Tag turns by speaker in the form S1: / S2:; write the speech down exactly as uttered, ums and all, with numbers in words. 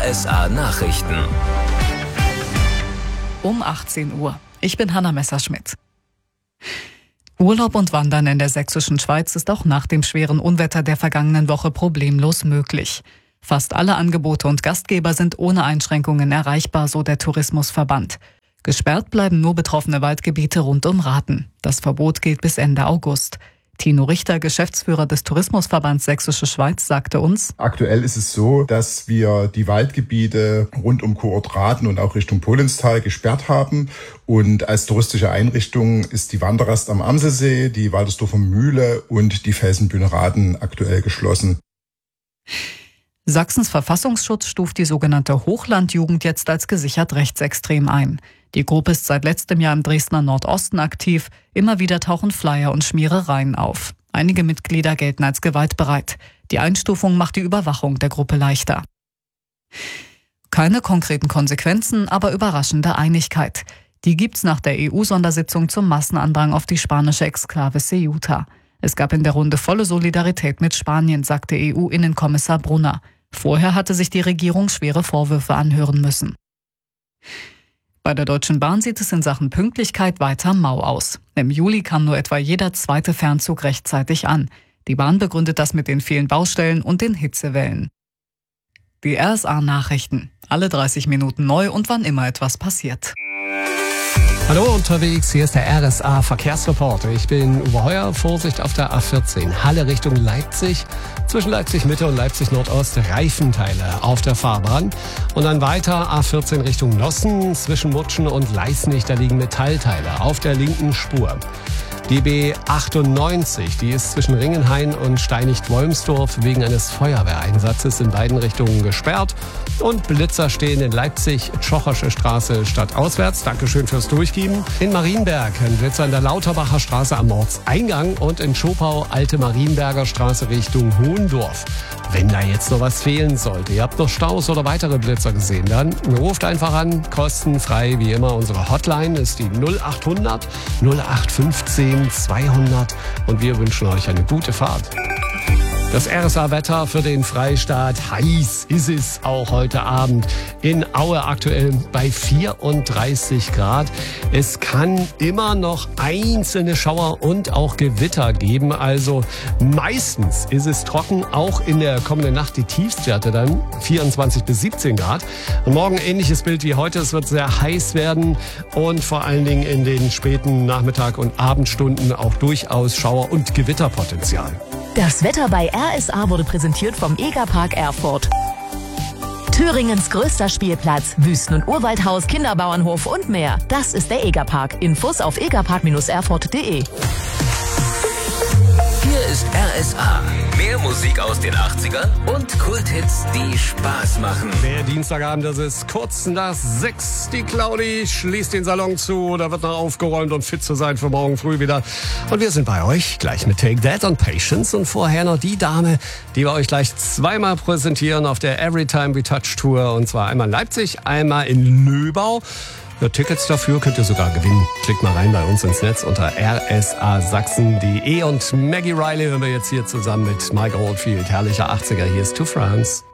S1: S A Nachrichten.
S2: Um achtzehn Uhr. Ich bin Hanna Messerschmidt. Urlaub und Wandern in der sächsischen Schweiz ist auch nach dem schweren Unwetter der vergangenen Woche problemlos möglich. Fast alle Angebote und Gastgeber sind ohne Einschränkungen erreichbar, so der Tourismusverband. Gesperrt bleiben nur betroffene Waldgebiete rund um Rathen. Das Verbot gilt bis Ende August. Tino Richter, Geschäftsführer des Tourismusverbands Sächsische Schweiz, sagte uns:
S3: Aktuell ist es so, dass wir die Waldgebiete rund um Kurort Rathen und auch Richtung Pohlenstal gesperrt haben. Und als touristische Einrichtung ist die Wanderrast am Amselsee, die Waltersdorfer Mühle und die Felsenbühne Rathen aktuell geschlossen.
S2: Sachsens Verfassungsschutz stuft die sogenannte Hochlandjugend jetzt als gesichert rechtsextrem ein. Die Gruppe ist seit letztem Jahr im Dresdner Nordosten aktiv. Immer wieder tauchen Flyer und Schmierereien auf. Einige Mitglieder gelten als gewaltbereit. Die Einstufung macht die Überwachung der Gruppe leichter. Keine konkreten Konsequenzen, aber überraschende Einigkeit. Die gibt's nach der E U-Sondersitzung zum Massenandrang auf die spanische Exklave Ceuta. Es gab in der Runde volle Solidarität mit Spanien, sagte E U-Innenkommissar Brunner. Vorher hatte sich die Regierung schwere Vorwürfe anhören müssen. Bei der Deutschen Bahn sieht es in Sachen Pünktlichkeit weiter mau aus. Im Juli kam nur etwa jeder zweite Fernzug rechtzeitig an. Die Bahn begründet das mit den vielen Baustellen und den Hitzewellen. Die R S A-Nachrichten. Alle dreißig Minuten neu und wann immer etwas passiert.
S4: Hallo unterwegs, hier ist der R S A-Verkehrsreporter. Ich bin Uwe Heuer. Vorsicht auf der A vierzehn, Halle Richtung Leipzig. Zwischen Leipzig-Mitte und Leipzig-Nordost Reifenteile auf der Fahrbahn. Und dann weiter A vierzehn Richtung Nossen. Zwischen Mutschen und Leisnig, da liegen Metallteile auf der linken Spur. Die B achtundneunzig, die ist zwischen Ringenhain und Steinigt-Wolmsdorf wegen eines Feuerwehreinsatzes in beiden Richtungen gesperrt. Und Blitzer stehen in Leipzig, Tschochersche Straße stadtauswärts. Dankeschön fürs Durchgeben. In Marienberg ein Blitzer in der Lauterbacher Straße am Ortseingang und in Schopau Alte Marienberger Straße Richtung Hohendorf. Wenn da jetzt noch was fehlen sollte, ihr habt noch Staus oder weitere Blitzer gesehen, dann ruft einfach an, kostenfrei wie immer. Unsere Hotline ist die null acht hundert null acht fünfzehn zweihundert und wir wünschen euch eine gute Fahrt. Das R S A-Wetter für den Freistaat. Heiß ist es auch heute Abend. In Aue aktuell bei vierunddreißig Grad. Es kann immer noch einzelne Schauer und auch Gewitter geben. Also meistens ist es trocken. Auch in der kommenden Nacht die Tiefstwerte dann vierundzwanzig bis siebzehn Grad. Und morgen ähnliches Bild wie heute. Es wird sehr heiß werden und vor allen Dingen in den späten Nachmittag- und Abendstunden auch durchaus Schauer- und Gewitterpotenzial.
S5: Das Wetter bei R S A wurde präsentiert vom Egerpark Erfurt. Thüringens größter Spielplatz, Wüsten- und Urwaldhaus, Kinderbauernhof und mehr. Das ist der Egerpark. Infos auf egerpark erfurt punkt de.
S1: Hier ist R S A. Mehr Musik aus den achtzigern und Kulthits, die Spaß machen.
S4: Der Dienstagabend, das ist kurz nach sechs. Die Claudi schließt den Salon zu. Da wird noch aufgeräumt und fit zu sein für morgen früh wieder. Und wir sind bei euch gleich mit Take That und Patience. Und vorher noch die Dame, die wir euch gleich zweimal präsentieren auf der Everytime We Touch Tour. Und zwar einmal in Leipzig, einmal in Löbau. Ja, Tickets dafür könnt ihr sogar gewinnen. Klickt mal rein bei uns ins Netz unter r s a sachsen punkt de. Und Maggie Riley hören wir jetzt hier zusammen mit Mike Oldfield. Herrlicher achtziger, hier ist To France.